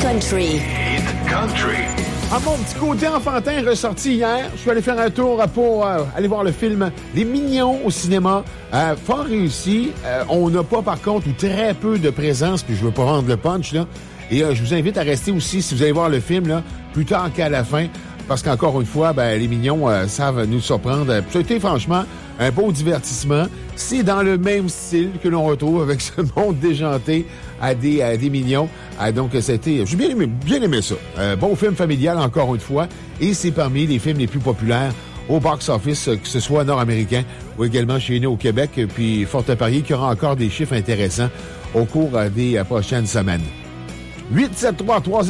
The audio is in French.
Country. Hit Country. Ah, mon petit côté enfantin ressorti hier. Je suis allé faire un tour pour aller voir le film Les Mignons au cinéma. Fort réussi. On n'a pas, par contre, ou très peu de présence, puis je veux pas rendre le punch, là. Et je vous invite à rester aussi, si vous allez voir le film, là, plus tard qu'à la fin. Parce qu'encore une fois, Les Mignons savent nous surprendre. C'était franchement un beau divertissement. C'est dans le même style que l'on retrouve avec ce monde déjanté à des Mignons. Donc, c'était... J'ai bien aimé ça. Bon film familial, encore une fois. Et c'est parmi les films les plus populaires au box-office, que ce soit nord-américain ou également chez nous au Québec. Puis, fort à parier qu'il y aura encore des chiffres intéressants au cours des prochaines semaines. 873